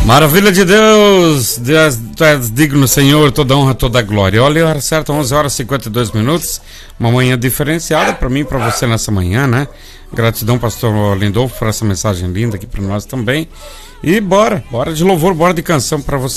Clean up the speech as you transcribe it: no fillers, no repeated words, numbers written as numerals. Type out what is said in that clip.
Maravilha de Deus, tu és digno, Senhor, toda honra, toda glória. Olha, hora certa, 11 horas e 52 minutos, uma manhã diferenciada para mim e para você nessa manhã, né? Gratidão, pastor Lindolfo, por essa mensagem linda aqui para nós também. E bora de louvor, bora de canção para você.